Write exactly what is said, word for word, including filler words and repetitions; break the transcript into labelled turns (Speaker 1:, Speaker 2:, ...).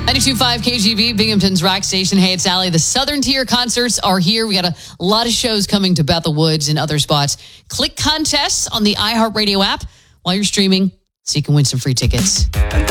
Speaker 1: ninety-two point five K G B, Binghamton's rock station. Hey, it's Allie. The Southern Tier concerts are here. We got a lot of shows coming to Bethel Woods and other spots. Click contests on the iHeartRadio app while you're streaming so you can win some free tickets.